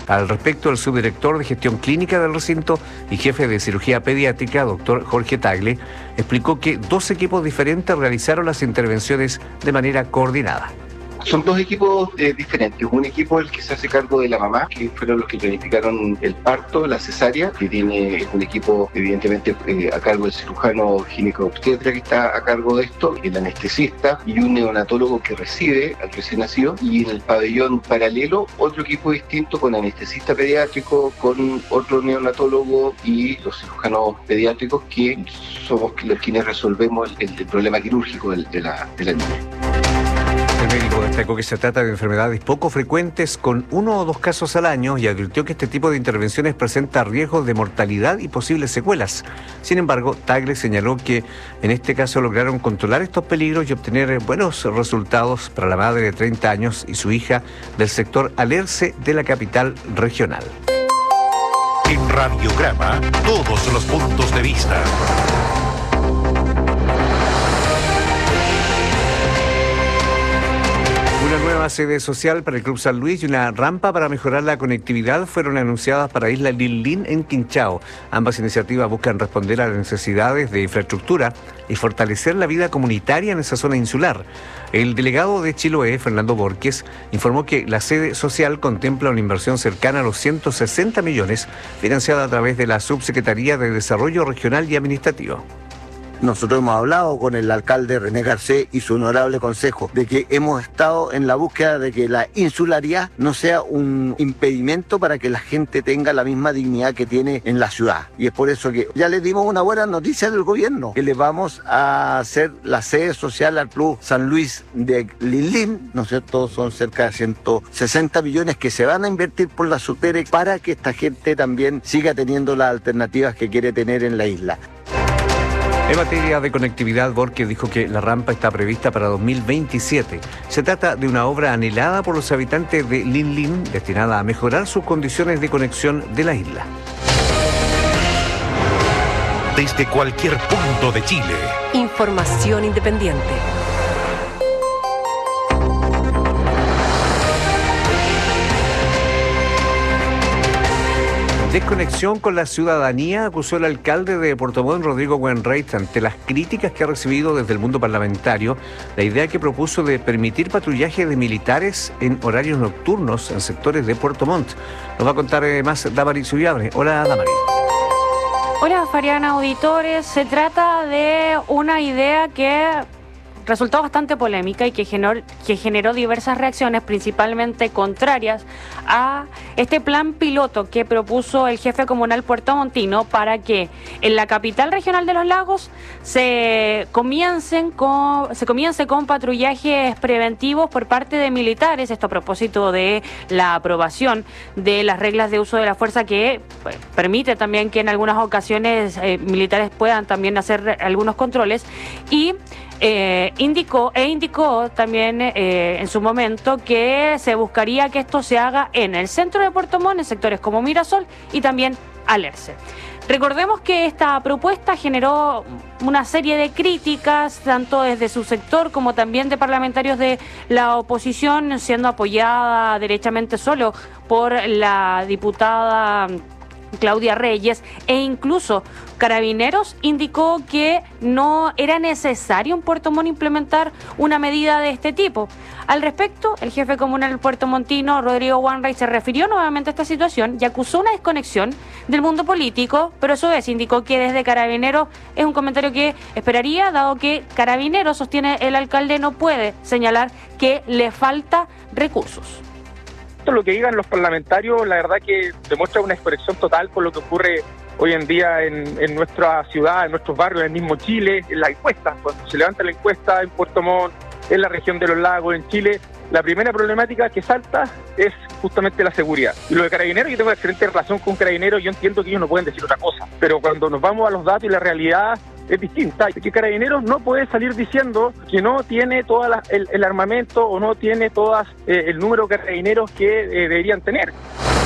Al respecto, el subdirector de gestión clínica del recinto y jefe de cirugía pediátrica, doctor Jorge Tagle, explicó que 2 equipos diferentes realizaron las intervenciones de manera coordinada. Son 2 equipos diferentes. Un equipo el que se hace cargo de la mamá, que fueron los que planificaron el parto, la cesárea, que tiene un equipo evidentemente a cargo del cirujano ginecobstetra que está a cargo de esto, el anestesista y un neonatólogo que recibe al recién nacido, y en el pabellón paralelo otro equipo distinto con anestesista pediátrico, con otro neonatólogo y los cirujanos pediátricos, que somos los quienes resolvemos el problema quirúrgico de la niña. El médico destacó que se trata de enfermedades poco frecuentes con 1 o 2 casos al año y advirtió que este tipo de intervenciones presenta riesgos de mortalidad y posibles secuelas. Sin embargo, Tagle señaló que en este caso lograron controlar estos peligros y obtener buenos resultados para la madre de 30 años y su hija del sector Alerce de la capital regional. En Radiograma, todos los puntos de vista. Una nueva sede social para el Club San Luis y una rampa para mejorar la conectividad fueron anunciadas para Isla Lilín en Quinchao. Ambas iniciativas buscan responder a las necesidades de infraestructura y fortalecer la vida comunitaria en esa zona insular. El delegado de Chiloé, Fernando Borges, informó que la sede social contempla una inversión cercana a los 160 millones, financiada a través de la Subsecretaría de Desarrollo Regional y Administrativo. Nosotros hemos hablado con el alcalde René Garcés y su honorable consejo de que hemos estado en la búsqueda de que la insularidad no sea un impedimento para que la gente tenga la misma dignidad que tiene en la ciudad. Y es por eso que ya les dimos una buena noticia del gobierno, que le vamos a hacer la sede social al Club San Luis de Lilín, ¿no es cierto? Son cerca de 160 millones que se van a invertir por la SUTEREC para que esta gente también siga teniendo las alternativas que quiere tener en la isla. En materia de conectividad, Borges dijo que la rampa está prevista para 2027. Se trata de una obra anhelada por los habitantes de Lilín, destinada a mejorar sus condiciones de conexión de la isla. Desde cualquier punto de Chile. Información independiente. Desconexión con la ciudadanía, acusó el alcalde de Puerto Montt, Rodrigo Wainwright, ante las críticas que ha recibido desde el mundo parlamentario la idea que propuso de permitir patrullaje de militares en horarios nocturnos en sectores de Puerto Montt. Nos va a contar más Damaris Ullabre. Hola, Damaris. Hola, Fariana, auditores. Se trata de una idea que resultó bastante polémica y que generó diversas reacciones, principalmente contrarias a este plan piloto que propuso el jefe comunal puertomontino para que en la capital regional de los lagos se comience con patrullajes preventivos por parte de militares. Esto a propósito de la aprobación de las reglas de uso de la fuerza que permite también que en algunas ocasiones militares puedan también hacer algunos controles y indicó también en su momento que se buscaría que esto se haga en el centro de Puerto Montt, en sectores como Mirasol y también Alerce. Recordemos que esta propuesta generó una serie de críticas, tanto desde su sector como también de parlamentarios de la oposición, siendo apoyada derechamente solo por la diputada Claudia Reyes, e incluso Carabineros indicó que no era necesario en Puerto Montt implementar una medida de este tipo. Al respecto, el jefe comunal puertomontino, Rodrigo Wainwright, se refirió nuevamente a esta situación y acusó una desconexión del mundo político, pero a su vez indicó que desde Carabineros es un comentario que esperaría, dado que Carabineros, sostiene el alcalde, no puede señalar que le falta recursos. Lo que digan los parlamentarios, la verdad que demuestra una desconexión total con lo que ocurre hoy en día en nuestra ciudad, en nuestros barrios, en el mismo Chile, en la encuesta. Cuando se levanta la encuesta en Puerto Montt, en la región de los lagos, en Chile, la primera problemática que salta es justamente la seguridad. Y lo de Carabineros, yo tengo excelente relación con Carabineros, yo entiendo que ellos no pueden decir otra cosa, pero cuando nos vamos a los datos y la realidad es distinta, que Carabineros no puede salir diciendo que no tiene todo el armamento o no tiene todas el número de carabineros que deberían tener.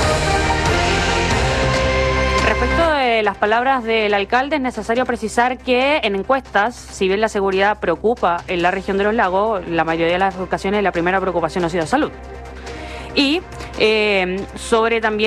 Respecto de las palabras del alcalde, es necesario precisar que en encuestas, si bien la seguridad preocupa en la región de los lagos, la mayoría de las ocasiones la primera preocupación ha sido salud. Y sobre también